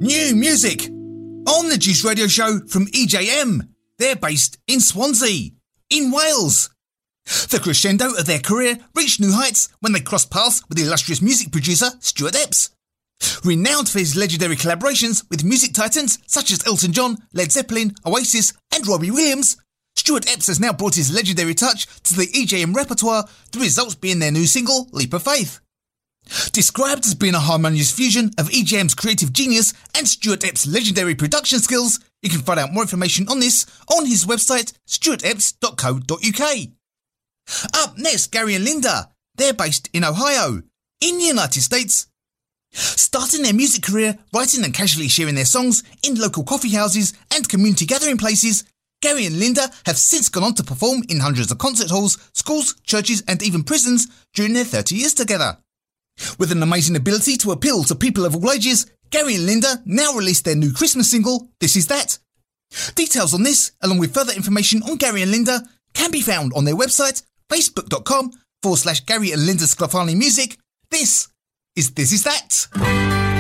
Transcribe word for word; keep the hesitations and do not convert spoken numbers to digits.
New music on the Juice Radio Show from E J M. They're based in Swansea, in Wales. The crescendo of their career reached new heights when they crossed paths with the illustrious music producer Stuart Epps. Renowned for his legendary collaborations with music titans such as Elton John, Led Zeppelin, Oasis and Robbie Williams, Stuart Epps has now brought his legendary touch to the E J M repertoire, the results being their new single, Leap of Faith. Described as being a harmonious fusion of E J M's creative genius and Stuart Epps' legendary production skills, you can find out more information on this on his website, stuart epps dot co dot uk. Up next, Gary and Linda. They're based in Ohio, in the United States. Starting their music career writing and casually sharing their songs in local coffee houses and community gathering places, Gary and Linda have since gone on to perform in hundreds of concert halls, schools, churches and even prisons during their thirty years together. With an amazing ability to appeal to people of all ages, Gary and Linda now released their new Christmas single, This Is That. Details on this, along with further information on Gary and Linda, can be found on their website, facebook.com forward slash Gary and Linda Sclafani Music. This is This Is That.